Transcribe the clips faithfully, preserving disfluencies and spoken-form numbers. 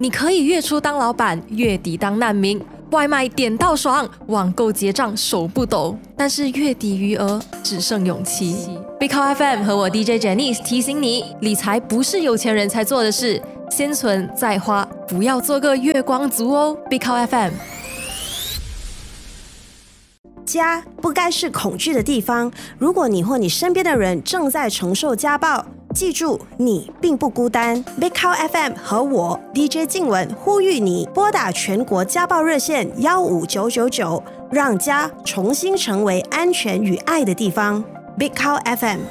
你可以月初当老板，月底当难民，外卖点到爽，网购结账手不抖，但是月底余额只剩勇气。Big Call F M 和我 D J Janice 提醒你，理财不是有钱人才做的事，先存再花，不要做个月光族哦。Big Call F M。 家不该是恐惧的地方。如果你或你身边的人正在承受家暴，记住，你并不孤单。Big Call F M 和我 D J 静雯呼吁你拨打全国家暴热线一五九九九，让家重新成为安全与爱的地方。Big Call F M。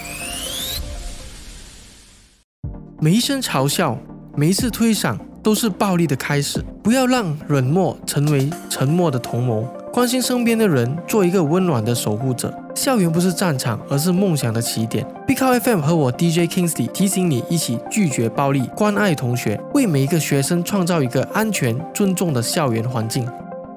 每一声嘲笑，每一次推搡，都是暴力的开始。不要让冷漠成为沉默的同谋。关心身边的人，做一个温暖的守护者。校园不是战场，而是梦想的起点。Big Call F M 和我 D J Kingsley 提醒你，一起拒绝暴力，关爱同学，为每一个学生创造一个安全、尊重的校园环境。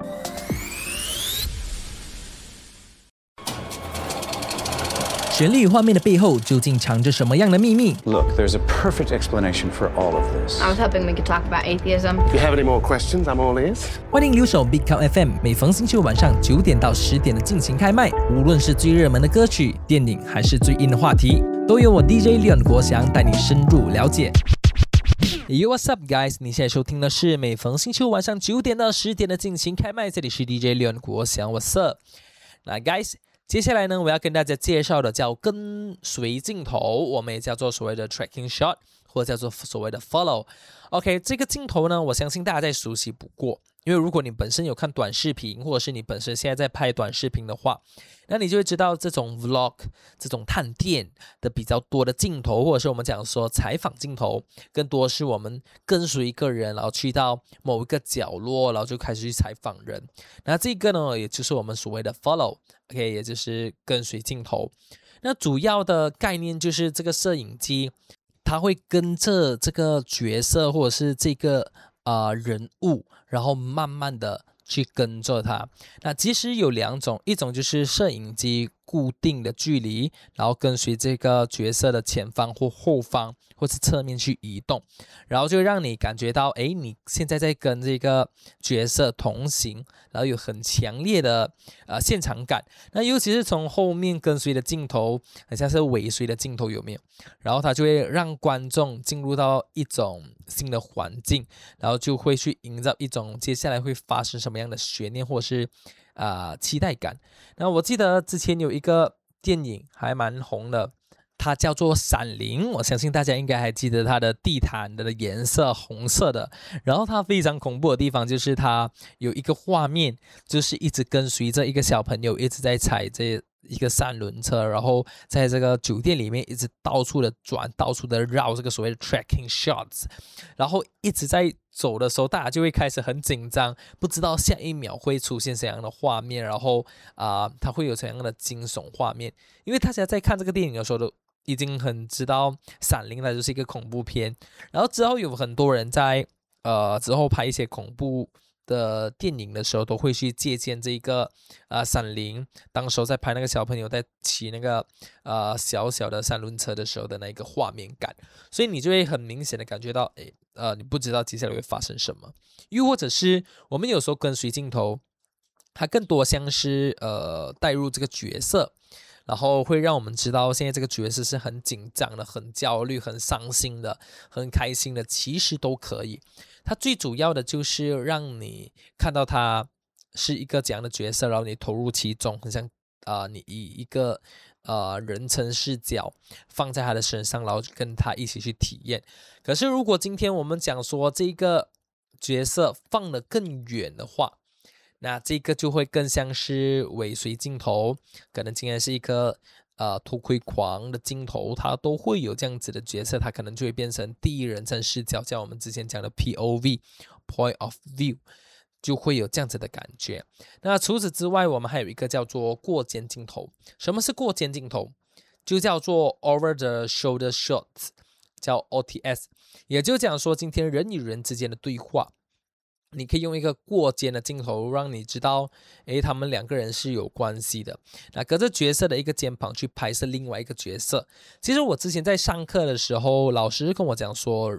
旋律与画面的背后究竟藏着什么样的秘密 Look, there's a perfect explanation for all of this. I was hoping we could talk about atheism. If you have any more questions, I'm all ears. 欢迎留守 Big Call F M， 每逢星期五晚上九点到十点的尽情开麦。无论是最热门的歌曲、电影，还是最硬的话题，都由我 D J Leon 国祥带你深入了解。Yo, what's up, guys？ 你现在收听的是每逢星期五晚上九点到十点的尽情开麦，这里是 D J Leon 国祥 ，What's up？ 那 guys。接下来呢，我要跟大家介绍的叫跟随镜头，我们也叫做所谓的 tracking shot， 或者叫做所谓的 follow。OK， 这个镜头呢，我相信大家再熟悉不过，因为如果你本身有看短视频，或者是你本身现在在拍短视频的话，那你就会知道这种 vlog 这种探店的比较多的镜头，或者是我们讲说采访镜头，更多是我们跟随一个人，然后去到某一个角落，然后就开始去采访人。那这个呢，也就是我们所谓的 follow。OK， 也就是跟随镜头。那主要的概念就是这个摄影机，它会跟着这个角色或者是这个呃人物，然后慢慢的去跟着它。那其实有两种，一种就是摄影机固定的距离，然后跟随这个角色的前方或后方或是侧面去移动，然后就让你感觉到，哎，你现在在跟这个角色同行，然后有很强烈的呃现场感。那尤其是从后面跟随的镜头，很像是尾随的镜头，有没有？然后它就会让观众进入到一种新的环境，然后就会去营造一种接下来会发生什么样的悬念或是啊、呃、期待感。那我记得之前有一个电影还蛮红的，它叫做《闪灵》，我相信大家应该还记得它的地毯的颜色红色的。然后它非常恐怖的地方就是它有一个画面，就是一直跟随着一个小朋友一直在踩这一个三轮车，然后在这个酒店里面一直到处的转，到处的绕，这个所谓的 tracking shots， 然后一直在走的时候，大家就会开始很紧张，不知道下一秒会出现怎样的画面，然后啊、呃，它会有怎样的惊悚画面。因为大家在看这个电影的时候都已经很知道《闪灵》它就是一个恐怖片，然后之后有很多人在呃之后拍一些恐怖的电影的时候，都会去借鉴这个呃闪灵，当时候在拍那个小朋友在骑那个呃小小的三轮车的时候的那个画面感，所以你就会很明显的感觉到，诶呃你不知道接下来会发生什么。又或者是我们有时候跟随镜头，它更多像是呃带入这个角色，然后会让我们知道现在这个角色是很紧张的、很焦虑、很伤心的、很开心的，其实都可以。它最主要的就是让你看到他是一个怎样的角色，然后你投入其中，很像啊、呃，你以一个呃人称视角放在他的身上，然后跟他一起去体验。可是如果今天我们讲说这个角色放得更远的话，那这个就会更像是尾随镜头，可能今天是一个呃偷窥狂的镜头，它都会有这样子的角色，它可能就会变成第一人称视角，像我们之前讲的 P O V Point of View， 就会有这样子的感觉。那除此之外，我们还有一个叫做过肩镜头。什么是过肩镜头？就叫做 Over the Shoulder Shots， 叫 O T S， 也就讲说今天人与人之间的对话，你可以用一个过肩的镜头让你知道，诶，他们两个人是有关系的。那隔着角色的一个肩膀去拍摄另外一个角色。其实我之前在上课的时候，老师跟我讲说，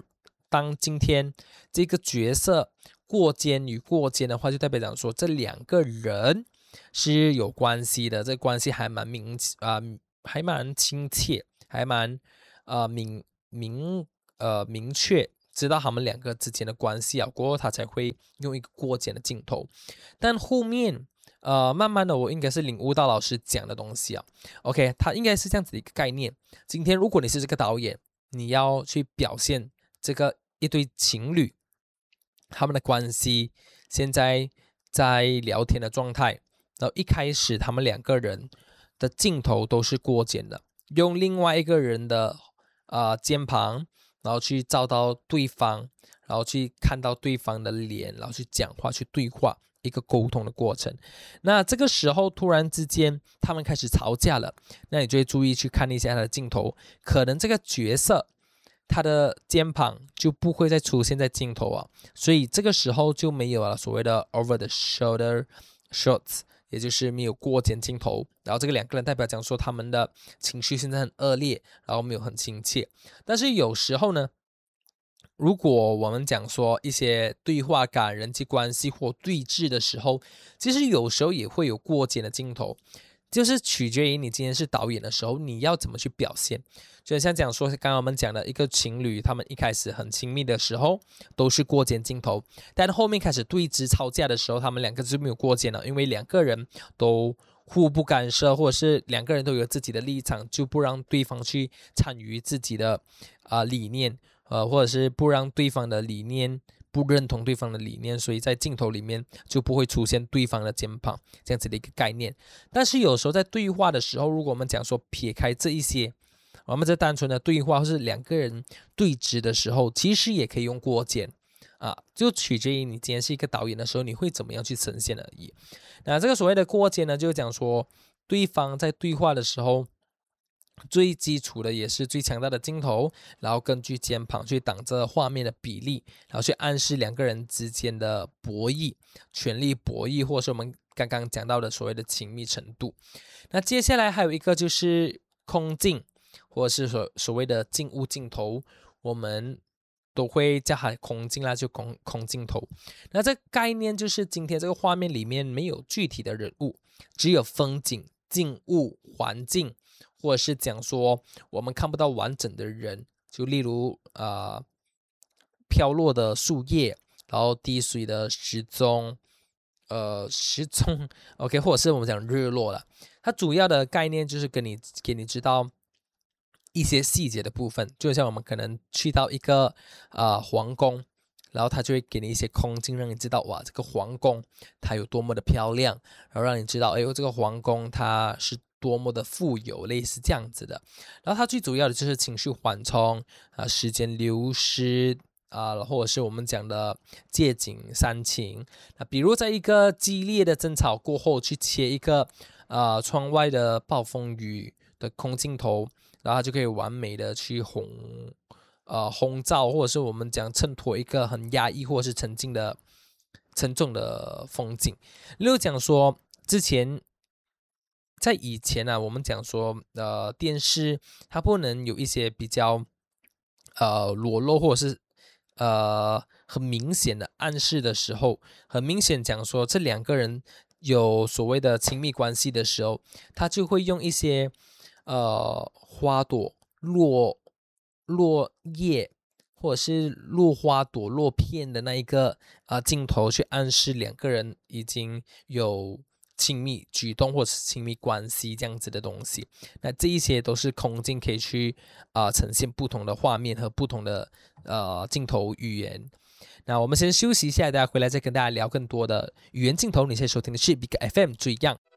当今天这个角色过肩与过肩的话，就代表讲说这两个人是有关系的，这个关系还蛮明啊、呃，还蛮亲切，还蛮呃明明呃明确，知道他们两个之间的关系啊，过后他才会用一个过肩的镜头。但后面呃慢慢的我应该是领悟到老师讲的东西啊 ，OK， 他应该是这样子的一个概念。今天如果你是这个导演，你要去表现这个一对情侣他们的关系现在在聊天的状态，然后一开始他们两个人的镜头都是过肩的，用另外一个人的呃肩膀，然后去照到对方，然后去看到对方的脸，然后去讲话，去对话，一个沟通的过程。那这个时候突然之间他们开始吵架了，那你就会注意去看一下他的镜头，可能这个角色他的肩膀就不会再出现在镜头啊，所以这个时候就没有了所谓的 over the shoulder shots， 也就是没有过肩镜头。然后这个两个人代表讲说他们的情绪现在很恶劣，然后没有很亲切。但是有时候呢，如果我们讲说一些对话感、人际关系或对峙的时候，其实有时候也会有过肩的镜头，就是取决于你今天是导演的时候，你要怎么去表现。就像讲说，刚刚我们讲的一个情侣，他们一开始很亲密的时候都是过肩镜头，但后面开始对峙吵架的时候，他们两个就没有过肩了，因为两个人都互不干涉，或者是两个人都有自己的立场，就不让对方去参与自己的、呃、理念，呃，或者是不让对方的理念不认同对方的理念，所以在镜头里面就不会出现对方的肩膀这样子的一个概念。但是有时候在对话的时候，如果我们讲说撇开这一些，我们这单纯的对话或是两个人对峙的时候，其实也可以用过肩啊，就取决于你今天是一个导演的时候，你会怎么样去呈现而已。那这个所谓的过肩呢，就是讲说对方在对话的时候，最基础的也是最强大的镜头，然后根据肩膀去挡着画面的比例，然后去暗示两个人之间的博弈、权力博弈，或是我们刚刚讲到的所谓的亲密程度。那接下来还有一个就是空镜，或者是所所谓的静物镜头，我们都会叫它空镜啦，就空空镜头。那这个概念就是今天这个画面里面没有具体的人物，只有风景、静物、环境，或者是讲说我们看不到完整的人，就例如呃飘落的树叶，然后滴水的时钟，呃时钟 OK， 或者是我们讲日落了。它主要的概念就是跟你给你知道一些细节的部分，就像我们可能去到一个呃皇宫，然后他就会给你一些空镜，让你知道哇，这个皇宫它有多么的漂亮，然后让你知道哎呦，这个皇宫它是多么的富有，类似这样子的。然后它最主要的就是情绪缓冲啊、呃，时间流失啊、呃，或者是我们讲的借景煽情。那比如在一个激烈的争吵过后，去切一个呃窗外的暴风雨的空镜头，然后它就可以完美的去烘呃烘照，或者是我们讲衬托一个很压抑或者是沉静的沉重的风景。例如讲说之前在以前啊，我们讲说呃电视它不能有一些比较呃裸露或者是呃很明显的暗示的时候，很明显讲说这两个人有所谓的亲密关系的时候，他就会用一些呃花朵落落叶或者是落花朵落片的那一个啊、呃、镜头，去暗示两个人已经有亲密举动或者是亲密关系这样子的东西。那这一些都是空镜可以去啊、呃、呈现不同的画面和不同的呃镜头语言。那我们先休息一下，大家回来再跟大家聊更多的语言镜头。你现在收听的是 Big F M 最样。